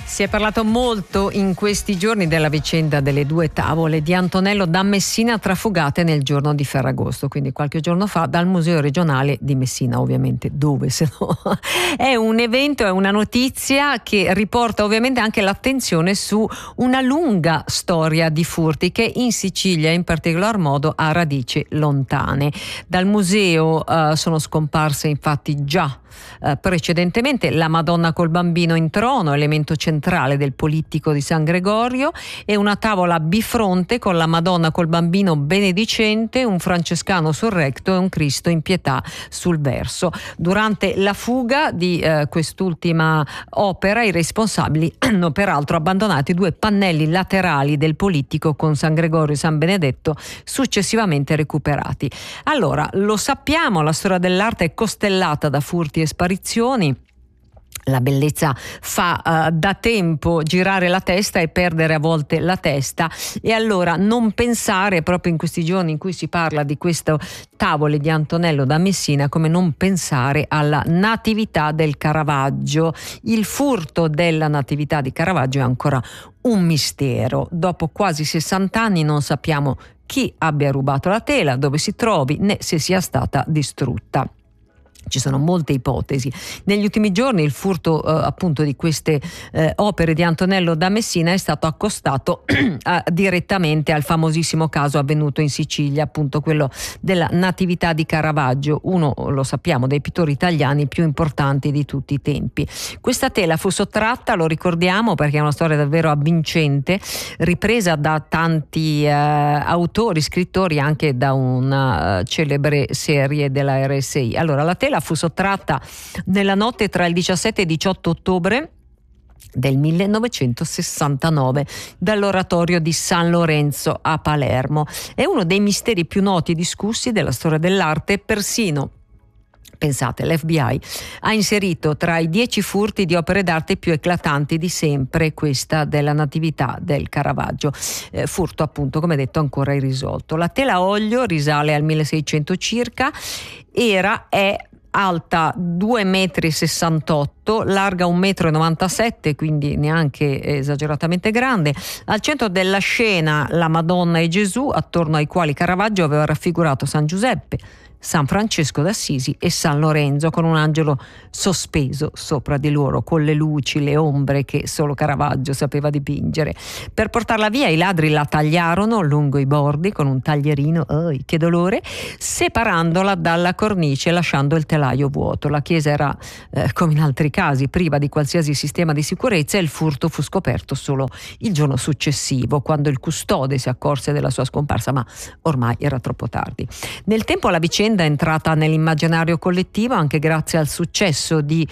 Si è parlato molto in questi giorni della vicenda delle due tavole di Antonello da Messina trafugate nel giorno di Ferragosto, quindi qualche giorno fa dal Museo Regionale di Messina, ovviamente dove se no. È un evento, è una notizia che riporta ovviamente anche l'attenzione su una lunga storia di furti che in Sicilia in particolar modo ha radici lontane. Dal museo sono scomparse infatti già precedentemente la Madonna col bambino in trono, elemento centrale del polittico di San Gregorio, e una tavola bifronte con la Madonna col bambino benedicente, un francescano sul recto e un Cristo in pietà sul verso. Durante la fuga di quest'ultima opera i responsabili hanno peraltro abbandonato i due pannelli laterali del polittico con San Gregorio e San Benedetto, successivamente recuperati. Allora, lo sappiamo, la storia dell'arte è costellata da furti e sparizioni. La bellezza fa da tempo girare la testa e perdere a volte la testa, e allora non pensare, proprio in questi giorni in cui si parla di questo tavole di Antonello da Messina, come non pensare alla Natività del Caravaggio. Il furto della Natività di Caravaggio è ancora un mistero. Dopo quasi 60 anni non sappiamo chi abbia rubato la tela, dove si trovi, né se sia stata distrutta. Ci sono molte ipotesi. Negli ultimi giorni il furto appunto di queste opere di Antonello da Messina è stato accostato direttamente al famosissimo caso avvenuto in Sicilia, appunto quello della Natività di Caravaggio, uno, lo sappiamo, dei pittori italiani più importanti di tutti i tempi. Questa tela fu sottratta, lo ricordiamo perché è una storia davvero avvincente, ripresa da tanti autori, scrittori, anche da una celebre serie della RSI. Allora, la tela fu sottratta nella notte tra il 17 e il 18 ottobre del 1969 dall'oratorio di San Lorenzo a Palermo. È uno dei misteri più noti e discussi della storia dell'arte. Persino, pensate, l'FBI ha inserito tra i 10 furti di opere d'arte più eclatanti di sempre questa della Natività del Caravaggio, furto appunto, come detto, ancora irrisolto. La tela a olio risale al 1600 circa, è alta 2,68 m, larga 1,97 m, quindi neanche esageratamente grande. Al centro della scena la Madonna e Gesù, attorno ai quali Caravaggio aveva raffigurato San Giuseppe, San Francesco d'Assisi e San Lorenzo, con un angelo sospeso sopra di loro, con le luci, le ombre che solo Caravaggio sapeva dipingere. Per portarla via i ladri la tagliarono lungo i bordi con un taglierino, che dolore, separandola dalla cornice, lasciando il telaio vuoto. La chiesa era, come in altri casi, priva di qualsiasi sistema di sicurezza, e il furto fu scoperto solo il giorno successivo, quando il custode si accorse della sua scomparsa, ma ormai era troppo tardi. Nel tempo la vicenda è entrata nell'immaginario collettivo anche grazie al successo di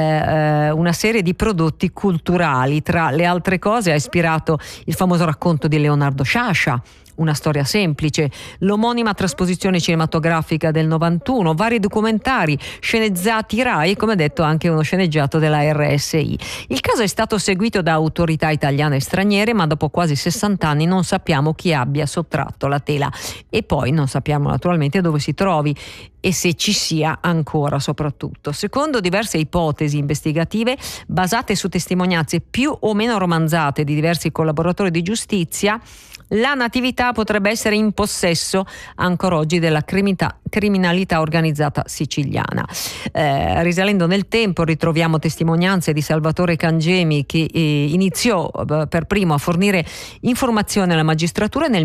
una serie di prodotti culturali. Tra le altre cose ha ispirato il famoso racconto di Leonardo Sciascia, Una storia semplice, l'omonima trasposizione cinematografica del 91, vari documentari, sceneggiati Rai e, come detto, anche uno sceneggiato della RSI. Il caso è stato seguito da autorità italiane e straniere, ma dopo quasi 60 anni non sappiamo chi abbia sottratto la tela, e poi non sappiamo naturalmente dove si trovi e se ci sia ancora, soprattutto. Secondo diverse ipotesi investigative basate su testimonianze più o meno romanzate di diversi collaboratori di giustizia, la Natività potrebbe essere in possesso ancora oggi della criminalità organizzata siciliana. Risalendo nel tempo ritroviamo testimonianze di Salvatore Cangemi, che iniziò per primo a fornire informazioni alla magistratura nel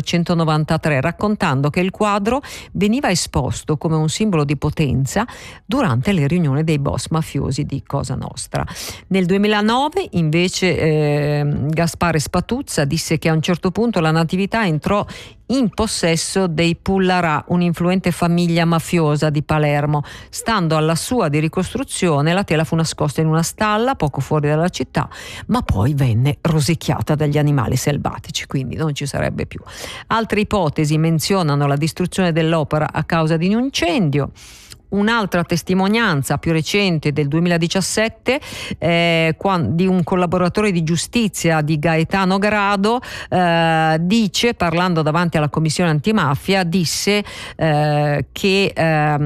1993, raccontando che il quadro veniva esposto come un simbolo di potenza durante le riunioni dei boss mafiosi di Cosa Nostra. Nel 2009 invece Gaspare Spatuzza disse che a un certo punto la Natività entrò in possesso dei Pullarà, un'influente famiglia mafiosa di Palermo. Stando alla sua di ricostruzione, la tela fu nascosta in una stalla poco fuori dalla città, ma poi venne rosicchiata dagli animali selvatici, quindi non ci sarebbe più. Altre ipotesi menzionano la distruzione dell'opera a causa di un incendio, un'altra testimonianza più recente del 2017 di un collaboratore di giustizia di Gaetano Grado, dice, parlando davanti alla commissione antimafia, disse che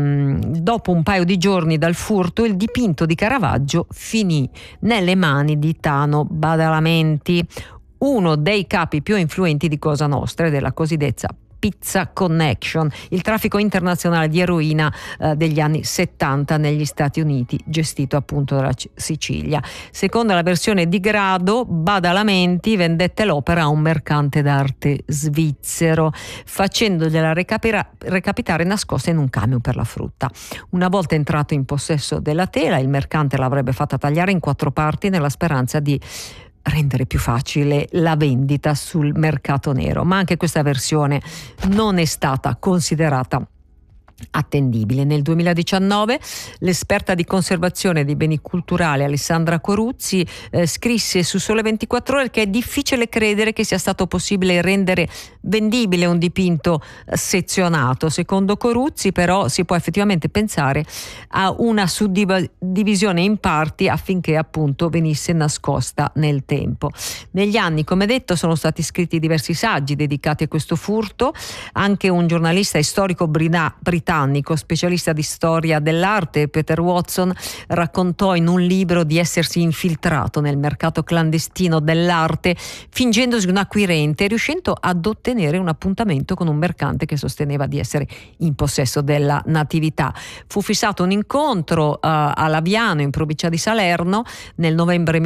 dopo un paio di giorni dal furto il dipinto di Caravaggio finì nelle mani di Tano Badalamenti, uno dei capi più influenti di Cosa Nostra e della cosiddetta Pizza Connection, il traffico internazionale di eroina degli anni 70 negli Stati Uniti, gestito appunto dalla Sicilia. Secondo la versione di Grado, Badalamenti vendette l'opera a un mercante d'arte svizzero, facendogliela recapitare nascosta in un camion per la frutta. Una volta entrato in possesso della tela, il mercante l'avrebbe fatta tagliare in 4 parti nella speranza di rendere più facile la vendita sul mercato nero, ma anche questa versione non è stata considerata attendibile. Nel 2019 l'esperta di conservazione dei beni culturali Alessandra Coruzzi scrisse su Sole 24 Ore che è difficile credere che sia stato possibile rendere vendibile un dipinto sezionato. Secondo Coruzzi però si può effettivamente pensare a una suddivisione in parti affinché appunto venisse nascosta nel tempo. Negli anni, come detto, sono stati scritti diversi saggi dedicati a questo furto. Anche un giornalista e storico britannico specialista di storia dell'arte, Peter Watson, raccontò in un libro di essersi infiltrato nel mercato clandestino dell'arte fingendosi un acquirente, riuscendo ad ottenere un appuntamento con un mercante che sosteneva di essere in possesso della Natività. Fu fissato un incontro a Laviano, in provincia di Salerno, nel novembre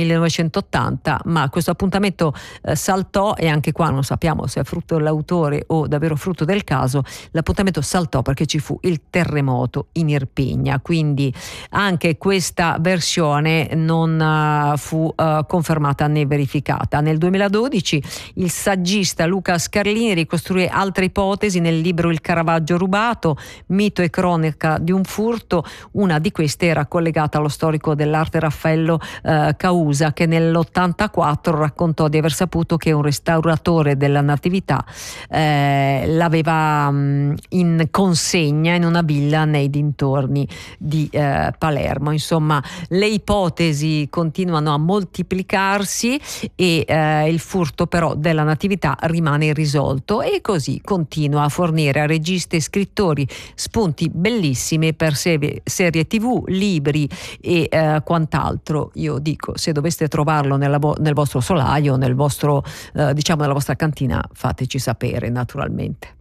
1980, ma questo appuntamento saltò, e anche qua non sappiamo se è frutto dell'autore o davvero frutto del caso. L'appuntamento saltò perché ci fu il terremoto in Irpigna, quindi anche questa versione non fu confermata né verificata. Nel 2012 il saggista Luca Scarlini ricostruì altre ipotesi nel libro Il Caravaggio rubato, mito e cronaca di un furto. Una di queste era collegata allo storico dell'arte Raffaello Causa, che nell'84 raccontò di aver saputo che un restauratore della Natività l'aveva in consegna in una villa nei dintorni di Palermo. Insomma, le ipotesi continuano a moltiplicarsi e il furto però della Natività rimane irrisolto, e così continua a fornire a registi e scrittori spunti bellissimi per serie TV, libri e quant'altro. Io dico, se doveste trovarlo nel vostro solaio, nel vostro nella vostra cantina, fateci sapere naturalmente.